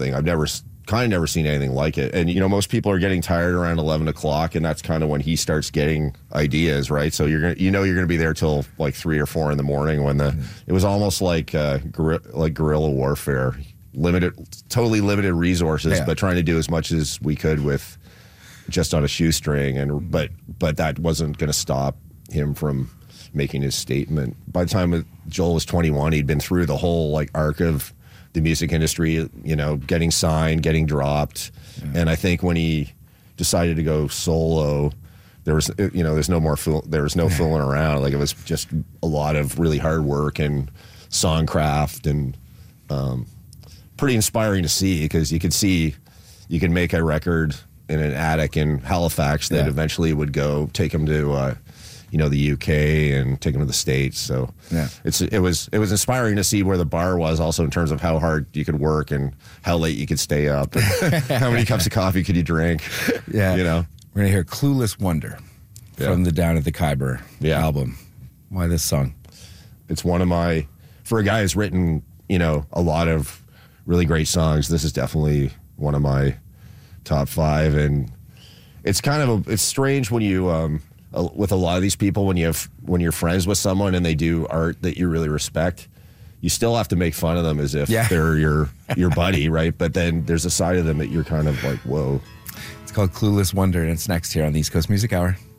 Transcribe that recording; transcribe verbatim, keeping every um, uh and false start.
something. I've never kind of never seen anything like it. And you know, most people are getting tired around eleven o'clock, and that's kind of when he starts getting ideas, right? So you're gonna, you know, you're gonna be there till like three or four in the morning. When the it was almost like uh, guerri- like guerrilla warfare, limited, totally limited resources, Yeah. but trying to do as much as we could with just on a shoestring. And but but that wasn't going to stop him from making his statement. By the time Joel was twenty-one, he'd been through the whole like arc of the music industry, you know, getting signed, getting dropped. Yeah. And I think when he decided to go solo, there was, you know, there's no more, fool, there was no fooling around. Like, it was just a lot of really hard work and songcraft, and um, pretty inspiring to see, because you could see you can make a record in an attic in Halifax that yeah. eventually would go take him to, uh, you know, the U K and take him to the States. So yeah. it's it was it was inspiring to see where the bar was, also in terms of how hard you could work and how late you could stay up, and how many cups of coffee could you drink. Yeah, you know. We're gonna hear "Clueless Wonder" yeah. from the Down at the Khyber yeah. album. Why this song? It's one of my, for a guy who's written, you know, a lot of really great songs, this is definitely one of my top five. And it's kind of a, it's strange when you um with a lot of these people, when you have when you're friends with someone and they do art that you really respect, you still have to make fun of them as if yeah. they're your your buddy, right? But then there's a side of them that you're kind of like, whoa. It's called "Clueless Wonder," and it's next here on the East Coast Music Hour.